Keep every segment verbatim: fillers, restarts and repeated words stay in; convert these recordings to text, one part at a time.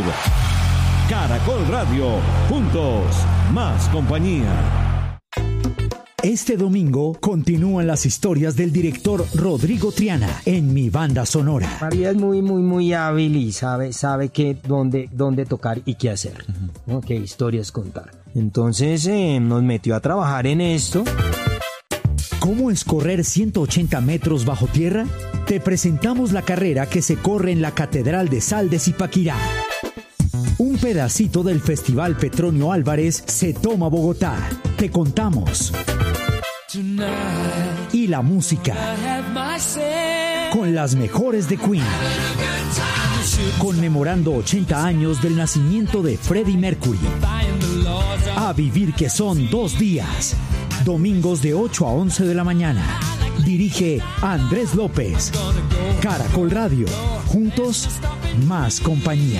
Caracol Radio, juntos, más compañía. Este domingo continúan las historias del director Rodrigo Triana en Mi Banda Sonora. María es muy, muy, muy hábil y sabe, sabe qué, dónde, dónde tocar y qué hacer, uh-huh. ¿no? Qué historias contar. Entonces eh, nos metió a trabajar en esto. ¿Cómo es correr ciento ochenta metros bajo tierra? Te presentamos la carrera que se corre en la Catedral de Sal de Zipaquirá. Un pedacito del Festival Petronio Álvarez se toma Bogotá. Te contamos. Y la música. Con las mejores de Queen. Conmemorando ochenta años del nacimiento de Freddie Mercury. A vivir que son dos días. Domingos de ocho a once de la mañana. Dirige Andrés López. Caracol Radio. Juntos, más compañía.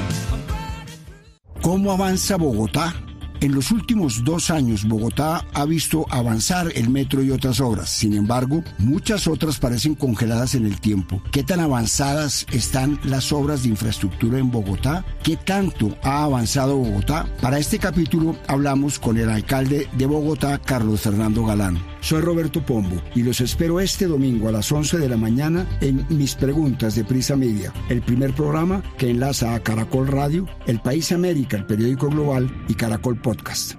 ¿Cómo avanza Bogotá? En los últimos dos años, Bogotá ha visto avanzar el metro y otras obras. Sin embargo, muchas otras parecen congeladas en el tiempo. ¿Qué tan avanzadas están las obras de infraestructura en Bogotá? ¿Qué tanto ha avanzado Bogotá? Para este capítulo hablamos con el alcalde de Bogotá, Carlos Fernando Galán. Soy Roberto Pombo y los espero este domingo a las once de la mañana en Mis Preguntas de Prisa Media, el primer programa que enlaza a Caracol Radio, El País América, el periódico global, y Caracol Podcast.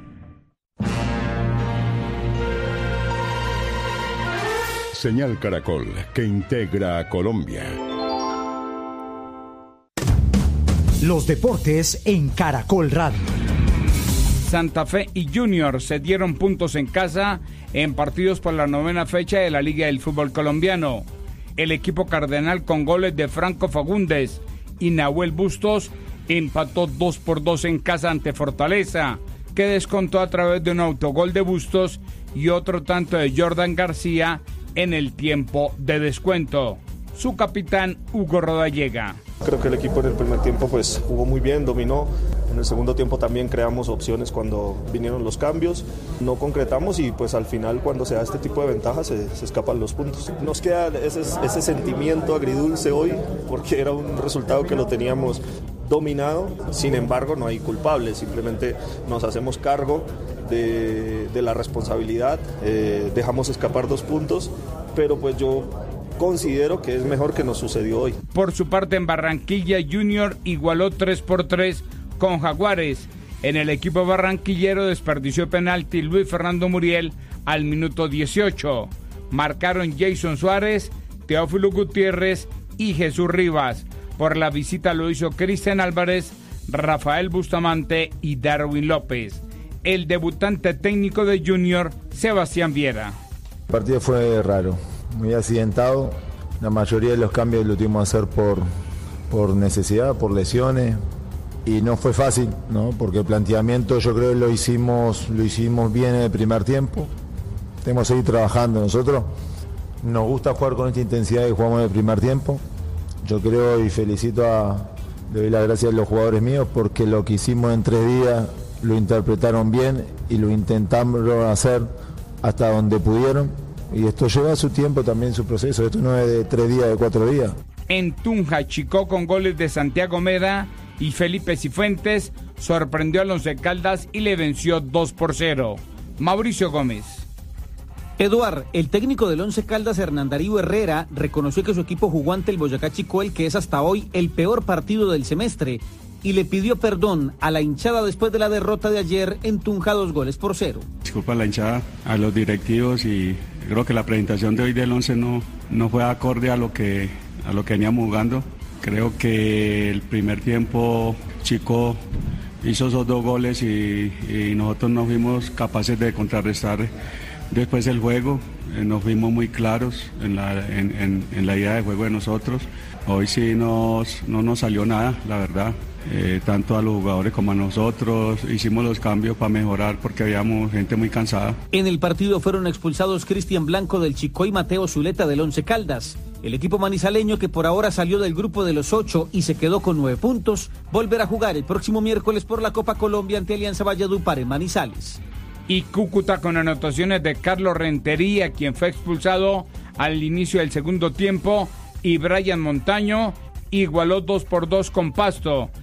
Señal Caracol, que integra a Colombia. Los deportes en Caracol Radio. Santa Fe y Junior se dieron puntos en casa en partidos por la novena fecha de la Liga del Fútbol Colombiano. El equipo cardenal, con goles de Franco Fagundes y Nahuel Bustos, empató dos por dos en casa ante Fortaleza, que descontó a través de un autogol de Bustos y otro tanto de Jordan García en el tiempo de descuento. Su capitán, Hugo Rodallega. Creo que el equipo en el primer tiempo pues jugó muy bien, dominó. En el segundo tiempo también creamos opciones cuando vinieron los cambios, no concretamos y pues al final cuando se da este tipo de ventajas se, se escapan los puntos. Nos queda ese, ese sentimiento agridulce hoy porque era un resultado que lo teníamos dominado, sin embargo no hay culpables, simplemente nos hacemos cargo de, de la responsabilidad, eh, dejamos escapar dos puntos, pero pues yo considero que es mejor que nos sucedió hoy. Por su parte, en Barranquilla, Junior igualó tres por tres con Jaguares. En el equipo barranquillero desperdició penalti Luis Fernando Muriel al minuto dieciocho. Marcaron Jason Suárez, Teófilo Gutiérrez y Jesús Rivas. Por la visita lo hizo Cristian Álvarez, Rafael Bustamante y Darwin López. El debutante técnico de Junior, Sebastián Viera. El partido fue raro, muy accidentado. La mayoría de los cambios lo tuvimos que hacer por, por necesidad, por lesiones. Y no fue fácil, ¿no? Porque el planteamiento yo creo que lo hicimos, lo hicimos bien en el primer tiempo. Tenemos que seguir trabajando. Nosotros nos gusta jugar con esta intensidad que jugamos en el primer tiempo. Yo creo y felicito a, le doy las gracias a los jugadores míos porque lo que hicimos en tres días lo interpretaron bien y lo intentaron hacer hasta donde pudieron. Y esto lleva su tiempo también, su proceso. Esto no es de tres días, de cuatro días. En Tunja, Chicó, con goles de Santiago Meda y Felipe Cifuentes, sorprendió al Once Caldas y le venció dos por cero. Mauricio Gómez. Eduard, el técnico del Once Caldas, Hernán Darío Herrera, reconoció que su equipo jugó ante el Boyacá Chicó, el que es hasta hoy el peor partido del semestre, y le pidió perdón a la hinchada después de la derrota de ayer en Tunja, dos goles por cero. Disculpa a la hinchada, a los directivos, y creo que la presentación de hoy del Once no, no fue acorde a lo que, a lo que veníamos jugando. Creo que el primer tiempo Chico hizo esos dos goles y, y nosotros no fuimos capaces de contrarrestar después el juego. Eh, nos fuimos muy claros en la, en, en, en la idea de juego de nosotros. Hoy sí nos, no nos salió nada, la verdad. Eh, tanto a los jugadores como a nosotros hicimos los cambios para mejorar porque habíamos gente muy cansada. En el partido fueron expulsados Cristian Blanco del Chicó y Mateo Zuleta del Once Caldas. El equipo manizaleño, que por ahora salió del grupo de los ocho y se quedó con nueve puntos, volverá a jugar el próximo miércoles por la Copa Colombia ante Alianza Valledupar en Manizales. Y Cúcuta, con anotaciones de Carlos Rentería, quien fue expulsado al inicio del segundo tiempo, y Brian Montaño, igualó dos por dos con Pasto.